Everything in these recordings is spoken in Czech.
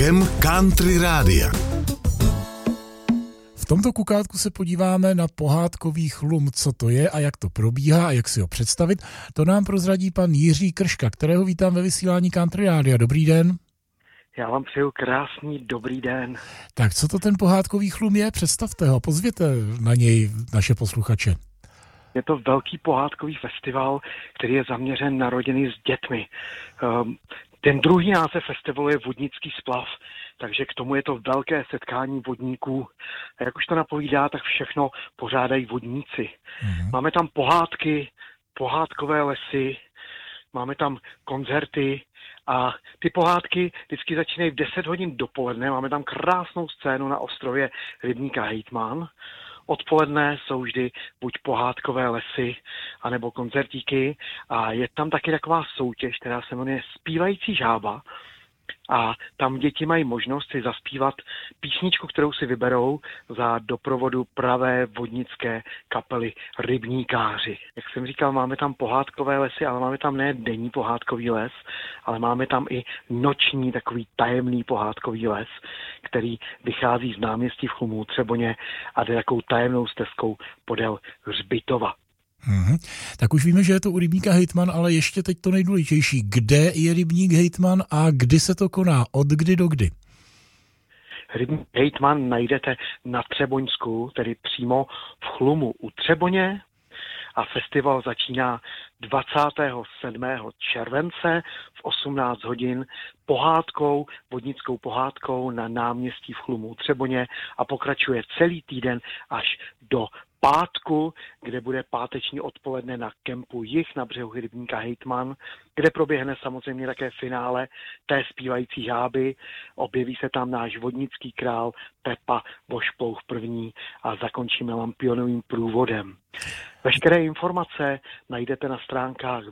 rokem Country Rádia. V tomto kukátku se podíváme na pohádkový chlum, co to je a jak to probíhá a jak si ho představit. To nám prozradí pan Jiří Krška, kterého vítám ve vysílání Country Rádia. Dobrý den. Já vám přeju krásný dobrý den. Tak co to ten pohádkový chlum je? Představte ho, pozvěte na něj naše posluchače. Je to velký pohádkový festival, který je zaměřen na rodiny s dětmi. Ten druhý název festivalu je Vodnický splav, takže k tomu je to velké setkání vodníků. A jak už to napovídá, tak všechno pořádají vodníci. Máme tam pohádky, pohádkové lesy, máme tam koncerty a ty pohádky vždycky začínají v 10 hodin dopoledne. Máme tam krásnou scénu na ostrově Rybníka Hejtman. Odpoledne jsou vždy buď pohádkové lesy, anebo koncertíky a je tam taky taková soutěž, která se jmenuje Zpívající žába a tam děti mají možnost si zaspívat písničku, kterou si vyberou za doprovodu pravé vodnické kapely Rybníkáři. Jak jsem říkal, máme tam pohádkové lesy, ale máme tam ne denní pohádkový les, ale máme tam i noční takový tajemný pohádkový les, který vychází z náměstí v Chlumu u Třeboně a jde takovou tajemnou stezkou podél hřbitova. Tak už víme, že je to u Rybníka Hejtman, ale ještě teď to nejdůležitější. Kde je Rybník Hejtman a kdy se to koná? Od kdy do kdy? Rybník Hejtman najdete na Třeboňsku, tedy přímo v Chlumu u Třeboně a festival začíná 27. července v 18 hodin pohádkou, vodnickou pohádkou na náměstí v Chlumu u Třeboně a pokračuje celý týden až do pátku, kde bude páteční odpoledne na kempu Jih na břehu Rybníka Hejtman, kde proběhne samozřejmě také finále té zpívající žáby. Objeví se tam náš vodnický král Pepa Vošplouch první a zakončíme lampionovým průvodem. Veškeré informace najdete na stránkách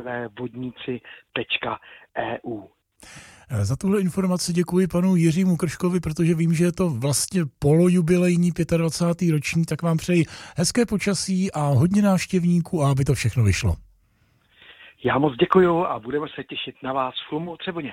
www.vodnici.eu. Za tuhle informaci děkuji panu Jiřímu Krškovi, protože vím, že je to vlastně polojubilejní 25. ročník, tak vám přeji hezké počasí a hodně návštěvníků a aby to všechno vyšlo. Já moc děkuju a budeme se těšit na vás v Chlumu u Třeboně.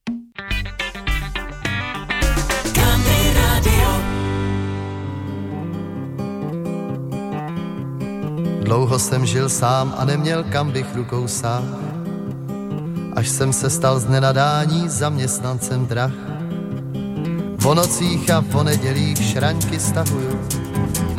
Dlouho jsem žil sám a neměl kam bych rukou sáhl, až jsem se stal z nenadání zaměstnancem drah. O nocích a po nedělích šraňky stahuju